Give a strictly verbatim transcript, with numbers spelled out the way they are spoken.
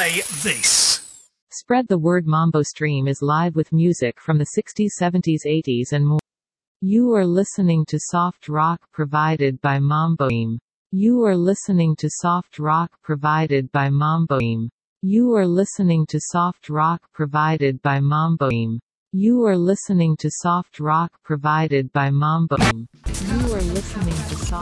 say this. Spread the word. Mambo Stream is live with music from the sixties, seventies, eighties and more. You are listening to soft rock provided by Mambo Stream. You are listening to soft rock provided by Mambo Stream. You are listening to soft rock provided by Mambo Stream. You are listening to soft rock provided by Mambo Stream. You are listening to soft